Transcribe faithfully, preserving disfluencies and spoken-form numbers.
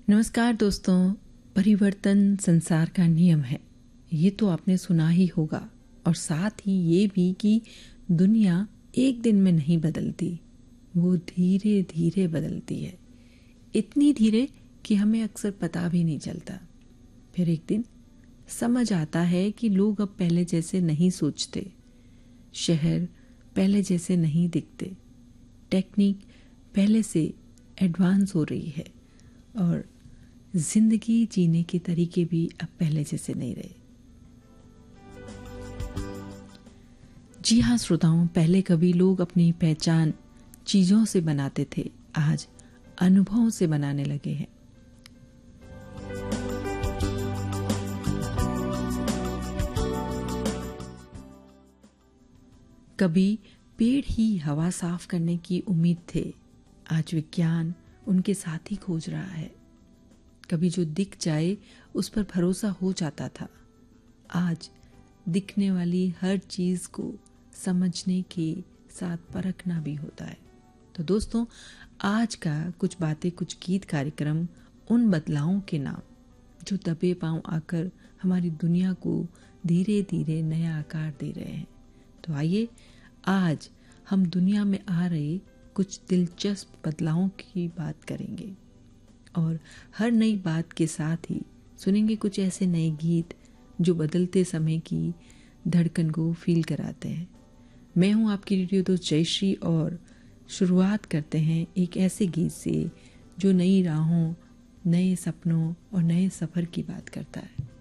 नमस्कार दोस्तों, परिवर्तन संसार का नियम है, ये तो आपने सुना ही होगा। और साथ ही ये भी कि दुनिया एक दिन में नहीं बदलती, वो धीरे धीरे बदलती है। इतनी धीरे कि हमें अक्सर पता भी नहीं चलता। फिर एक दिन समझ आता है कि लोग अब पहले जैसे नहीं सोचते, शहर पहले जैसे नहीं दिखते, टेक्निक पहले से एडवांस हो रही है और जिंदगी जीने के तरीके भी अब पहले जैसे नहीं रहे। जी हाँ श्रोताओं, पहले कभी लोग अपनी पहचान चीजों से बनाते थे, आज अनुभवों से बनाने लगे हैं। कभी पेड़ ही हवा साफ करने की उम्मीद थे, आज विज्ञान उनके साथ ही खोज रहा है। कभी जो दिख जाए उस पर भरोसा हो जाता था, आज दिखने वाली हर चीज को समझने के साथ परखना भी होता है। तो दोस्तों, आज का कुछ बातें कुछ गीत कार्यक्रम उन बदलावों के नाम जो दबे पांव आकर हमारी दुनिया को धीरे धीरे नया आकार दे रहे हैं। तो आइए आज हम दुनिया में आ रहे कुछ दिलचस्प बदलावों की बात करेंगे और हर नई बात के साथ ही सुनेंगे कुछ ऐसे नए गीत जो बदलते समय की धड़कन को फील कराते हैं। मैं हूं आपकी रेडियो दोस्त जयश्री और शुरुआत करते हैं एक ऐसे गीत से जो नई राहों, नए सपनों और नए सफ़र की बात करता है।